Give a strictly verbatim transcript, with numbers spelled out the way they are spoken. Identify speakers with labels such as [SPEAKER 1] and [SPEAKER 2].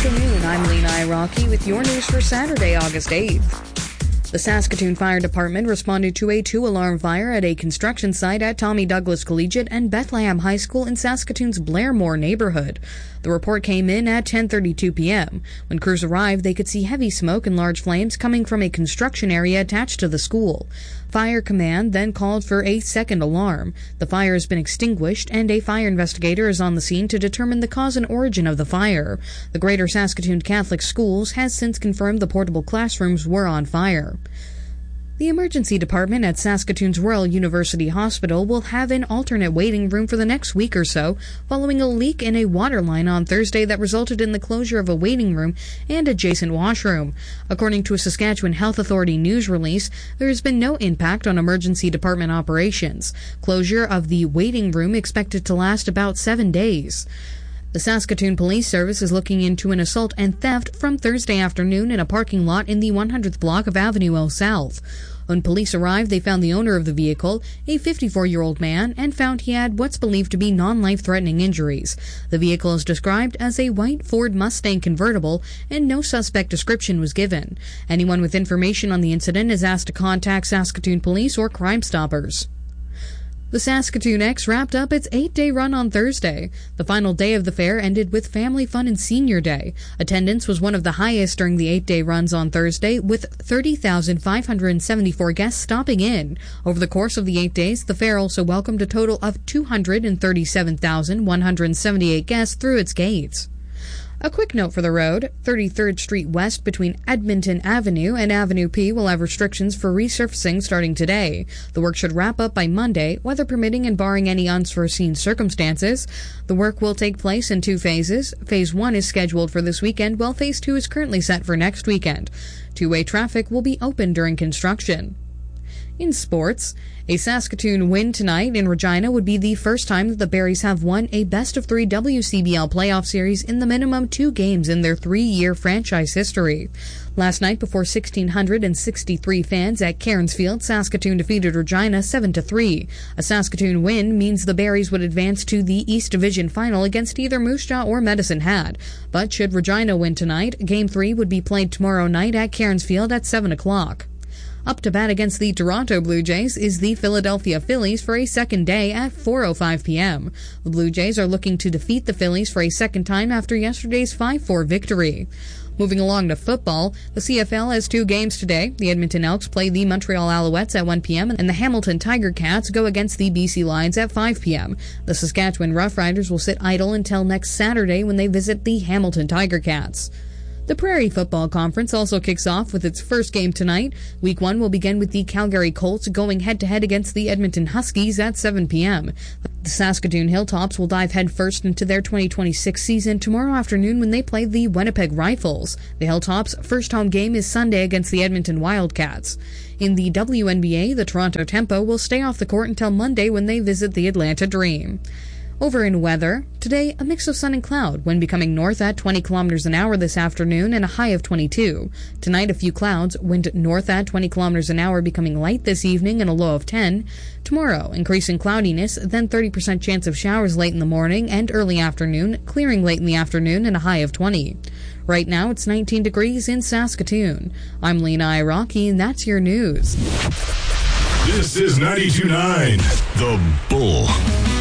[SPEAKER 1] afternoon. I'm Lena Iraqi with your news for Saturday, August eighth. The Saskatoon Fire Department responded to a two-alarm fire at a construction site at Tommy Douglas Collegiate and Bethlehem High School in Saskatoon's Blairmore neighborhood. The report came in at ten thirty-two p.m. When crews arrived, they could see heavy smoke and large flames coming from a construction area attached to the school. Fire Command then called for a second alarm. The fire has been extinguished, and a fire investigator is on the scene to determine the cause and origin of the fire. The Greater Saskatoon Catholic Schools has since confirmed the portable classrooms were on fire. The emergency department at Saskatoon's Royal University Hospital will have an alternate waiting room for the next week or so, following a leak in a water line on Thursday that resulted in the closure of a waiting room and adjacent washroom. According to a Saskatchewan Health Authority news release, there has been no impact on emergency department operations. Closure of the waiting room expected to last about seven days. The Saskatoon Police Service is looking into an assault and theft from Thursday afternoon in a parking lot in the one hundredth block of Avenue O South. When police arrived, they found the owner of the vehicle, a fifty-four-year-old man, and found he had what's believed to be non-life-threatening injuries. The vehicle is described as a white Ford Mustang convertible, and no suspect description was given. Anyone with information on the incident is asked to contact Saskatoon Police or Crime Stoppers. The Saskatoon X wrapped up its eight-day run on Thursday. The final day of the fair ended with Family Fun and Senior Day. Attendance was one of the highest during the eight-day runs on Thursday, with thirty thousand five hundred seventy-four guests stopping in. Over the course of the eight days, the fair also welcomed a total of two hundred thirty-seven thousand one hundred seventy-eight guests through its gates. A quick note for the road. thirty-third Street West between Edmonton Avenue and Avenue P will have restrictions for resurfacing starting today. The work should wrap up by Monday, weather permitting and barring any unforeseen circumstances. The work will take place in two phases. Phase one is scheduled for this weekend, while Phase two is currently set for next weekend. Two-way traffic will be open during construction. In sports, a Saskatoon win tonight in Regina would be the first time that the Berries have won a best-of-three W C B L playoff series in the minimum two games in their three-year franchise history. Last night, before one thousand six hundred sixty-three fans at Cairns Field, Saskatoon defeated Regina seven to three. A Saskatoon win means the Berries would advance to the East Division final against either Moose Jaw or Medicine Hat. But should Regina win tonight, Game three would be played tomorrow night at Cairns Field at seven o'clock. Up to bat against the Toronto Blue Jays is the Philadelphia Phillies for a second day at four oh five p.m. The Blue Jays are looking to defeat the Phillies for a second time after yesterday's five four victory. Moving along to football, the C F L has two games today. The Edmonton Elks play the Montreal Alouettes at one p.m. and the Hamilton Tiger Cats go against the B C Lions at five p.m. The Saskatchewan Roughriders will sit idle until next Saturday when they visit the Hamilton Tiger Cats. The Prairie Football Conference also kicks off with its first game tonight. Week one will begin with the Calgary Colts going head-to-head against the Edmonton Huskies at seven p.m. The Saskatoon Hilltops will dive headfirst into their twenty twenty-six season tomorrow afternoon when they play the Winnipeg Rifles. The Hilltops' first home game is Sunday against the Edmonton Wildcats. In the W N B A, the Toronto Tempo will stay off the court until Monday when they visit the Atlanta Dream. Over in weather, today a mix of sun and cloud, wind becoming north at twenty kilometers an hour this afternoon and a high of twenty-two. Tonight a few clouds, wind north at twenty kilometers an hour becoming light this evening and a low of ten. Tomorrow, increasing cloudiness, then thirty percent chance of showers late in the morning and early afternoon, clearing late in the afternoon and a high of twenty. Right now it's nineteen degrees in Saskatoon. I'm Lena Iraqi and that's your news.
[SPEAKER 2] This is ninety-two point nine The Bull.